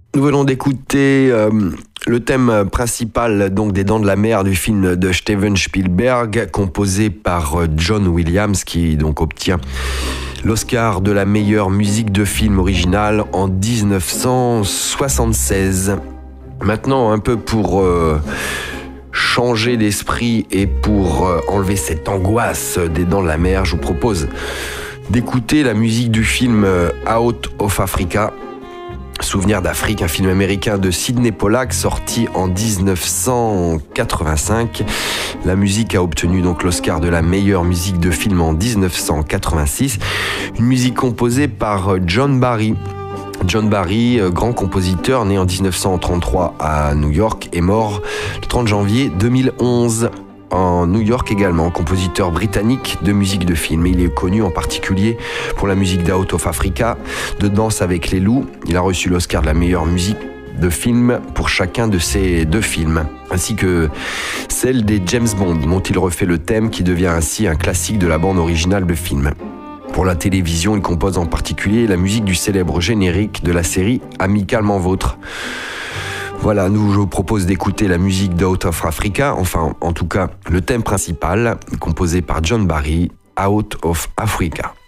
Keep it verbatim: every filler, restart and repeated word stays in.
Nous venons d'écouter euh, le thème principal donc des Dents de la Mer du film de Steven Spielberg, composé par John Williams, qui donc obtient l'Oscar de la meilleure musique de film original en dix-neuf cent soixante-seize. Maintenant, un peu pour euh, changer d'esprit et pour euh, enlever cette angoisse des Dents de la Mer, je vous propose d'écouter la musique du film Out of Africa. Souvenir d'Afrique, un film américain de Sidney Pollack sorti en dix-neuf cent quatre-vingt-cinq. La musique a obtenu donc l'Oscar de la meilleure musique de film en dix-neuf cent quatre-vingt-six. Une musique composée par John Barry. John Barry, grand compositeur, né en dix-neuf cent trente-trois à New York, est mort le trente janvier deux mille onze. En New York également, compositeur britannique de musique de film. Il est connu en particulier pour la musique d'Out of Africa, de Danse avec les loups. Il a reçu l'Oscar de la meilleure musique de film pour chacun de ces deux films, ainsi que celle des James Bond, dont il refait le thème, qui devient ainsi un classique de la bande originale de film. Pour la télévision, il compose en particulier la musique du célèbre générique de la série Amicalement Vôtre. Voilà, nous, je vous propose d'écouter la musique d'Out of Africa, enfin, en tout cas, le thème principal, composé par John Barry, Out of Africa.